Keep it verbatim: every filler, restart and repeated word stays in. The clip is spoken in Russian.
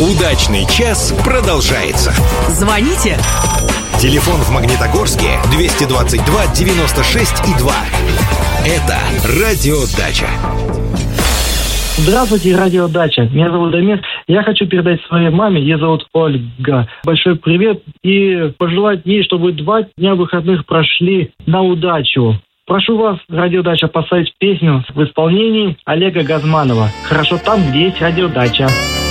Удачный час продолжается. Звоните. Телефон в Магнитогорске двести двадцать два девяносто шесть и два. Это Радио Дача. Здравствуйте, Радио Дача. Меня зовут Дамир. Я хочу передать своей маме, ее зовут Ольга, большой привет и пожелать ей, чтобы два дня выходных прошли на удачу. Прошу вас, Радио Дача, поставить песню в исполнении Олега Газманова. Хорошо там, где есть Радио Дача.